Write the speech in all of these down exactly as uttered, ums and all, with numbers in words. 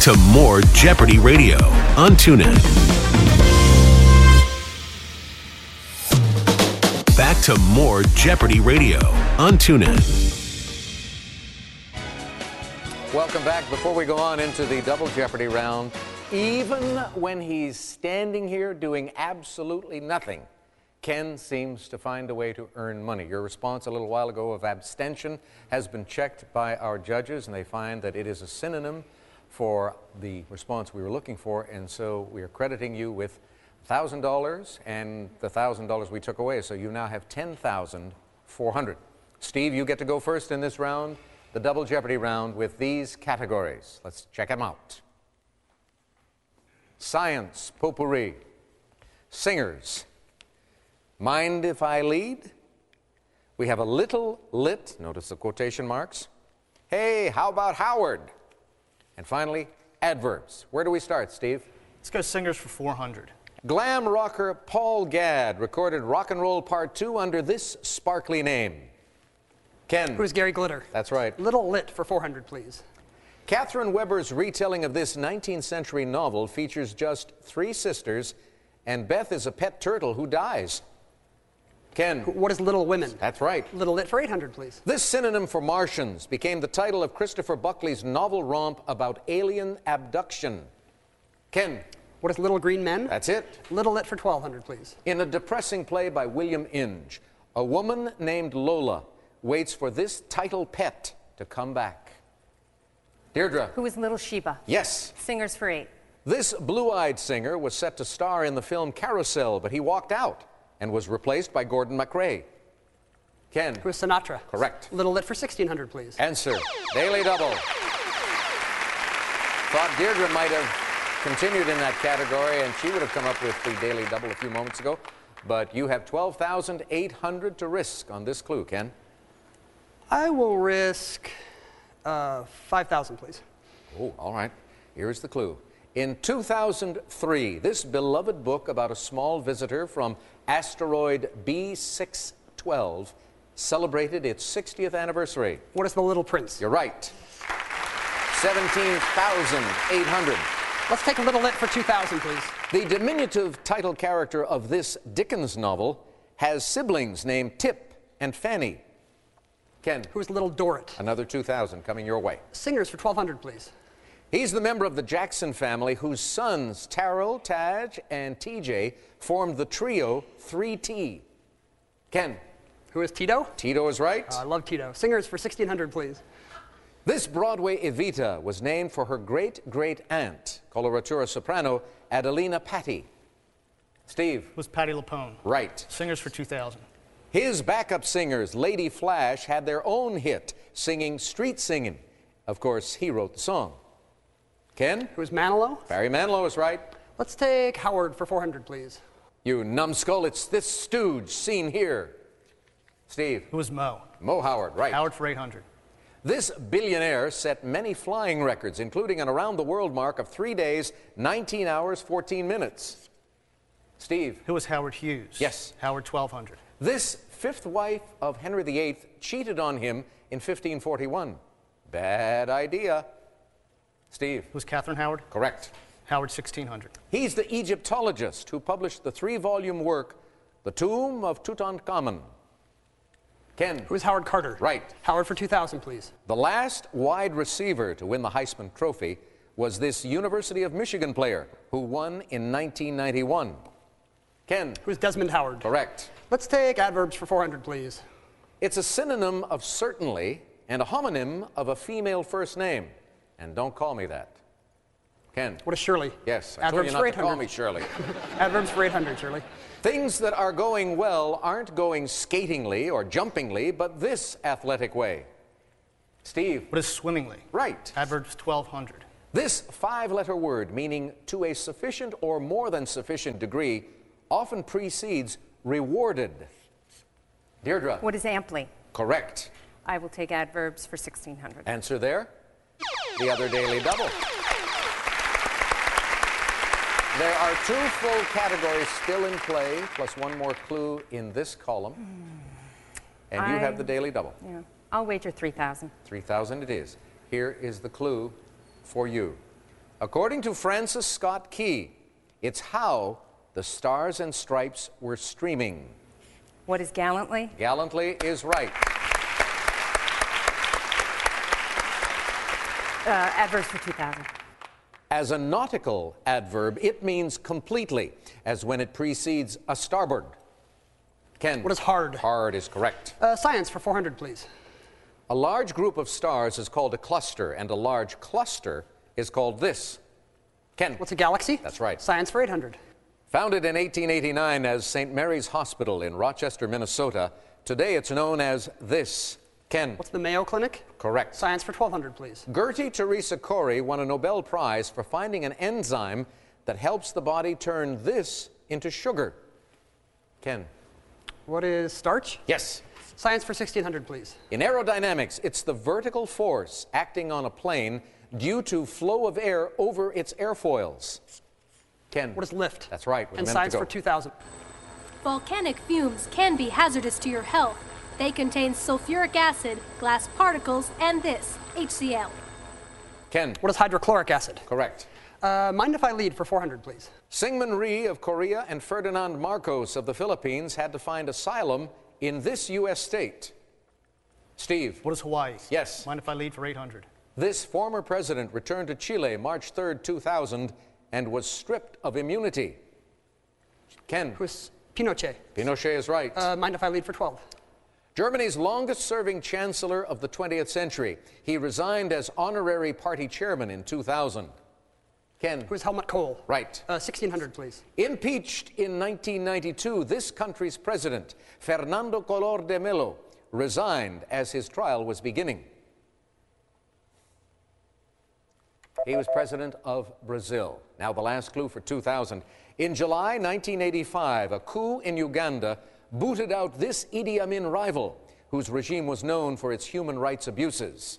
to more Jeopardy Radio on TuneIn. Back to more Jeopardy Radio on TuneIn. Welcome back. Before we go on into the double Jeopardy round, even when he's standing here doing absolutely nothing, Ken seems to find a way to earn money. Your response a little while ago of abstention has been checked by our judges, and they find that it is a synonym for the response we were looking for, and so we are crediting you with one thousand dollars and the one thousand dollars we took away, so you now have ten thousand four hundred dollars. Steve, you get to go first in this round, the double Jeopardy round, with these categories. Let's check them out. Science, potpourri. Singers, mind if I lead? We have a little lit, notice the quotation marks. Hey, how about Howard? And finally, adverbs. Where do we start, Steve? Let's go singers for four hundred. Glam rocker Paul Gadd recorded Rock and Roll Part two under this sparkly name. Ken. Who's Gary Glitter? That's right. Little lit for four hundred, please. Catherine Weber's retelling of this nineteenth century novel features just three sisters, and Beth is a pet turtle who dies. Ken. What is Little Women? That's right. Little lit for eight hundred, please. This synonym for Martians became the title of Christopher Buckley's novel romp about alien abduction. Ken. What is Little Green Men? That's it. Little lit for twelve hundred, please. In a depressing play by William Inge, a woman named Lola waits for this title pet to come back. Deirdre. Who is Little Sheba? Yes. Singers for eight. This blue-eyed singer was set to star in the film Carousel, but he walked out and was replaced by Gordon MacRae. Ken. Who is Sinatra? Correct. Little lit for sixteen hundred, please. Answer. Daily double. Thought Deirdre might have continued in that category, and she would have come up with the daily double a few moments ago. But you have twelve thousand eight hundred to risk on this clue, Ken. I will risk uh, five thousand, please. Oh, all right. Here's the clue. In two thousand three, this beloved book about a small visitor from asteroid B six twelve celebrated its sixtieth anniversary. What is The Little Prince? You're right. seventeen thousand eight hundred. Let's take a Little lit for two thousand, please. The diminutive title character of this Dickens novel has siblings named Tip and Fanny. Ken. Who's Little Dorrit? Another two thousand coming your way. Singers for twelve hundred, please. He's the member of the Jackson family whose sons, Taro, Taj, and T J, formed the trio three T. Ken. Who is Tito? Tito is right. Uh, I love Tito. Singers for sixteen hundred, please. This Broadway Evita was named for her great-great-aunt, coloratura soprano Adelina Patti. Steve. Was Patti LuPone. Right. Singers for two thousand. His backup singers, Lady Flash, had their own hit, singing Street Singin'. Of course, he wrote the song. Ken? Who's Manilow? Barry Manilow is right. Let's take Howard for four hundred, please. You numbskull, it's this stooge seen here. Steve? Who was Mo? Mo Howard, right. Howard for eight hundred. This billionaire set many flying records, including an around-the-world mark of three days, nineteen hours, fourteen minutes. Steve? Who was Howard Hughes? Yes. Howard twelve hundred. This fifth wife of Henry the eighth cheated on him in fifteen forty-one. Bad idea. Steve? Was Catherine Howard? Correct. Howard sixteen hundred. He's the Egyptologist who published the three-volume work, The Tomb of Tutankhamun. Ken? Who's Howard Carter? Right. Howard for two thousand, please. The last wide receiver to win the Heisman Trophy was this University of Michigan player who won in nineteen ninety-one. Ken? Who's Desmond Howard? Correct. Let's take adverbs for four hundred, please. It's a synonym of certainly and a homonym of a female first name. And don't call me that. Ken? What is Shirley? Yes, I Adverbs told you for not to call eight hundred. me Shirley. Adverbs for eight hundred, Shirley. Things that are going well aren't going skatingly or jumpingly, but this athletic way. Steve? What is swimmingly? Right. Adverbs twelve hundred. This five-letter word, meaning to a sufficient or more than sufficient degree, often precedes rewarded. Deirdre? What is amply? Correct. I will take adverbs for sixteen hundred. Answer there. The other daily double. There are two full categories still in play, plus one more clue in this column. And you I- have the daily double. Yeah. I'll wager three thousand. three thousand it is. Here is the clue for you. According to Francis Scott Key, it's how the Stars and Stripes were streaming. What is gallantly? Gallantly is right. Uh, adverbs for two thousand. As a nautical adverb, it means completely, as when it precedes a starboard. Ken. What is hard? Hard is correct. Uh, science for four hundred, please. A large group of stars is called a cluster, and a large cluster is called this. Ken. What's a galaxy? That's right. Science for eight hundred. Founded in eighteen eighty-nine as Saint Mary's Hospital in Rochester, Minnesota, today it's known as this. Ken. What's the Mayo Clinic? Correct. Science for twelve hundred, please. Gertie Teresa Corey won a Nobel Prize for finding an enzyme that helps the body turn this into sugar. Ken. What is starch? Yes. Science for sixteen hundred, please. In aerodynamics, it's the vertical force acting on a plane due to flow of air over its airfoils. Ken. What is lift? That's right. With a And minute science to go. for two thousand. Volcanic fumes can be hazardous to your health. They contain sulfuric acid, glass particles, and this, H C l. Ken. What is hydrochloric acid? Correct. Uh, mind if I lead for four hundred, please? Syngman Rhee of Korea and Ferdinand Marcos of the Philippines had to find asylum in this U S state. Steve. What is Hawaii? Yes. Mind if I lead for eight hundred? This former president returned to Chile March third, two thousand, and was stripped of immunity. Ken. Who is Pinochet? Pinochet is right. Uh, mind if I lead for twelve? Germany's longest-serving chancellor of the twentieth century. He resigned as honorary party chairman in two thousand. Ken. Who is Helmut Kohl? Right. Uh, sixteen hundred, please. Impeached in nineteen ninety-two, this country's president, Fernando Collor de Mello, resigned as his trial was beginning. He was president of Brazil. Now the last clue for two thousand. In July nineteen eighty-five, a coup in Uganda booted out this Idi Amin rival, whose regime was known for its human rights abuses.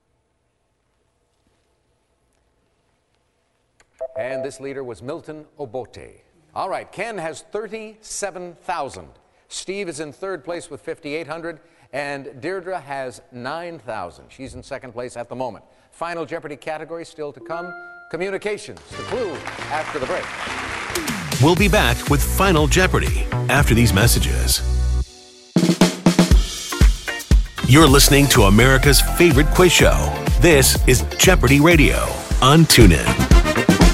And this leader was Milton Obote. All right, Ken has thirty-seven thousand. Steve is in third place with fifty-eight hundred, and Deirdre has nine thousand. She's in second place at the moment. Final Jeopardy category still to come, communications. The clue after the break. We'll be back with Final Jeopardy after these messages. You're listening to America's favorite quiz show. This is Jeopardy Radio on TuneIn.